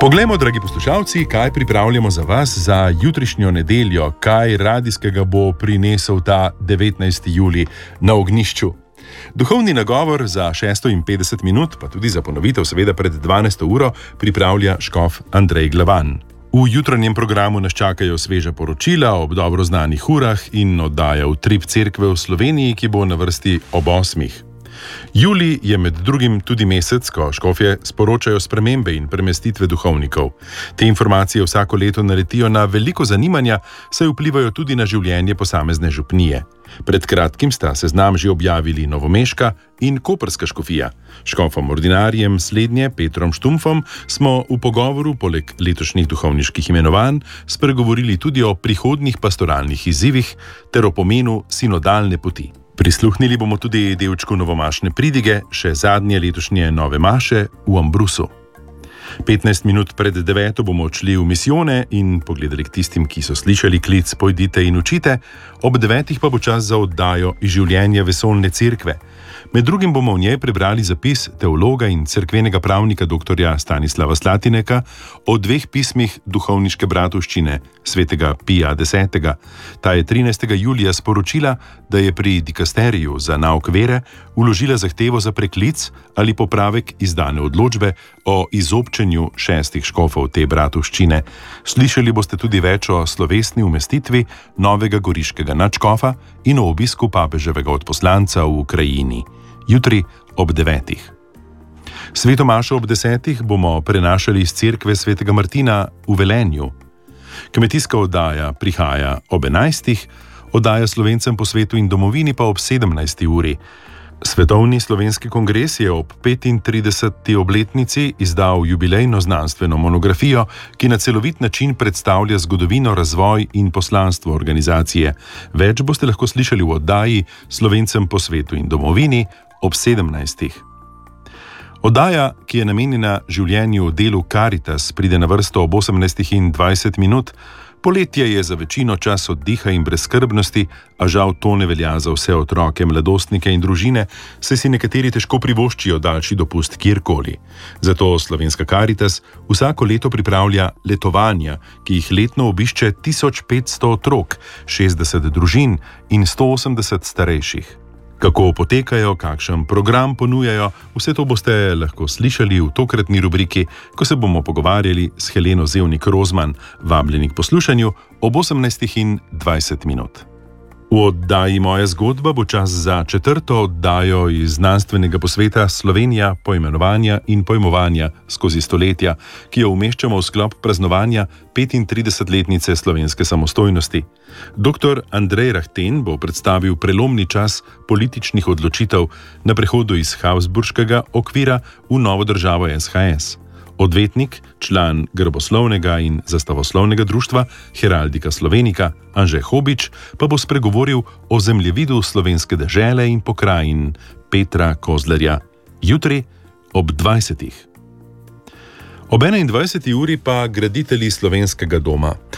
Poglejmo, dragi poslušalci, kaj pripravljamo za vas za jutrišnjo nedeljo, kaj radijskega bo prinesel ta 19. julij na ognjišču. Duhovni nagovor za 650 minut, pa tudi za ponovitev seveda pred 12. uro, pripravlja škof Andrej Glavan. V jutranjem programu nas čakajo sveža poročila ob dobro znanih urah in oddaja Utrip cerkve v Sloveniji, ki bo na vrsti ob 8. Julij je med drugim tudi mesec, ko škofje sporočajo spremembe in premestitve duhovnikov. Te informacije vsako leto naletijo na veliko zanimanja, saj vplivajo tudi na življenje posamezne župnije. Pred kratkim sta seznam že objavili novomeška in koprska škofija. Škofom ordinarjem slednje Petrom Štumfom smo v pogovoru poleg letošnjih duhovniških imenovanj spregovorili tudi o prihodnjih pastoralnih izzivih ter o pomenu sinodalne poti. Prisluhnili bomo tudi delčku novomašne pridige, še zadnje letošnje nove maše v Ambrusu. 15 minut pred 9. bomo odšli v misijone in pogledali k tistim, ki so slišali klic Pojdite in učite, ob 9. pa bo čas za oddajo iz življenja vesoljne cerkve. Med drugim bomo v njej prebrali zapis teologa in cerkvenega pravnika dr. Stanislava Slatineka o 2 pismih duhovniške bratovščine svetega Pija X. Ta je 13. julija sporočila, da je pri dikasteriju za nauk vere vložila zahtevo za preklic ali popravek izdane odločbe o izobčenju 6 škofov te bratovščine. Slišali boste tudi več o slovesni umestitvi novega goriškega nadškofa in o obisku papeževega odposlanca v Ukrajini. Jutri ob 9. Sveto mašo ob 10. bomo prenašali iz cerkve svetega Martina v Velenju. Kmetijska oddaja prihaja ob 11. Oddaja Slovencem po svetu in domovini pa ob 17. uri. Svetovni slovenski kongres je ob 35. obletnici izdal jubilejno znanstveno monografijo, ki na celovit način predstavlja zgodovino, razvoj in poslanstvo organizacije. Več boste lahko slišali v oddaji Slovencem po svetu in domovini ob 17. Oddaja, ki je namenjena življenju delu Caritas, pride na vrsto ob 18. in 20 minut. Poletje je za večino čas oddiha in brezskrbnosti, a žal to ne velja za vse otroke, mladostnike in družine, saj si nekateri težko privoščijo daljši dopust kjerkoli. Zato Slovenska Caritas vsako leto pripravlja letovanja, ki jih letno obišče 1500 otrok, 60 družin in 180 starejših. Kako potekajo, kakšen program ponujajo, vse to boste lahko slišali v tokratni rubriki, ko se bomo pogovarjali s Heleno Zevnik-Rozman, vabljeni k poslušanju ob 18. in 20 minut. V oddaji Moja zgodba bo čas za 4. oddajo iz znanstvenega posveta Slovenija poimenovanja in pojmovanja skozi stoletja, ki jo umeščamo v sklop praznovanja 35-letnice slovenske samostojnosti. Dr. Andrej Rahten bo predstavil prelomni čas političnih odločitev na prehodu iz Habsburškega okvira v novo državo SHS. Odvetnik, član Grboslovnega in zastavoslovnega društva Heraldika Slovenika Anže Hobič pa bo spregovoril o zemljevidu slovenske dežele in pokrajin Petra Kozlerja. Jutri ob 20. Ob 21. uri pa graditelji Slovenskega doma.